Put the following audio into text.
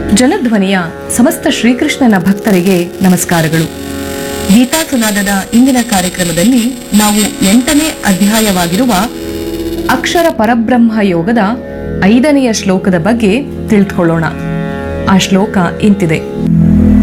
ಜನಧ್ವನಿಯ ಸಮಸ್ತ ಶ್ರೀಕೃಷ್ಣನ ಭಕ್ತರಿಗೆ ನಮಸ್ಕಾರಗಳು. ಗೀತಾ ಸುನಾದದ ಇಂದಿನ ಕಾರ್ಯಕ್ರಮದಲ್ಲಿ ನಾವು 8ನೇ ಅಧ್ಯಾಯವಾಗಿರುವ ಅಕ್ಷರ ಪರಬ್ರಹ್ಮ ಯೋಗದ 5ನೆಯ ಶ್ಲೋಕದ ಬಗ್ಗೆ ತಿಳಿದುಕೊಳ್ಳೋಣ. ಆ ಶ್ಲೋಕ ಇಂತಿದೆ: